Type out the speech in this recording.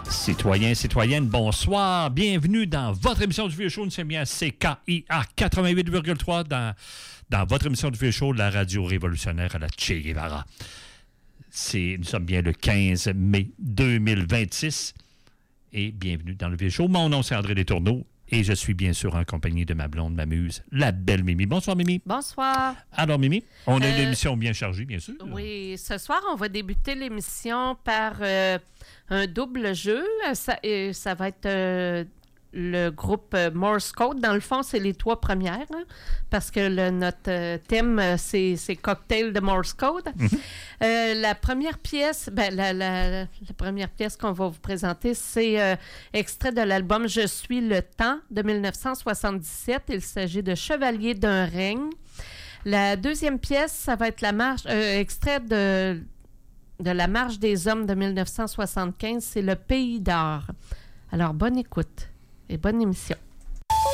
Citoyens, citoyennes, bonsoir. Bienvenue dans votre émission du Vieux Show. Nous sommes bien à CKIA 88,3 dans votre émission du Vieux Show, la radio révolutionnaire à la Che Guevara. Nous sommes bien le 15 mai 2026 et bienvenue dans le Vieux Show. Mon nom, c'est André Letourneau et je suis bien sûr en compagnie de ma blonde, ma muse, la belle Mimi. Bonsoir, Mimi. Bonsoir. Alors, Mimi, on a une émission bien chargée, bien sûr. Oui, ce soir, on va débuter l'émission par un double jeu. Ça va être le groupe Morse Code. Dans le fond, c'est les trois premières, hein, parce que notre thème, c'est Cocktail de Morse Code. Mm-hmm. La première pièce, la première pièce qu'on va vous présenter, c'est extrait de l'album Je suis le temps de 1977. Il s'agit de Chevalier d'un règne. La deuxième pièce, ça va être extrait de la Marche des hommes de 1975, c'est Le Pays d'or. Alors, bonne écoute et bonne émission.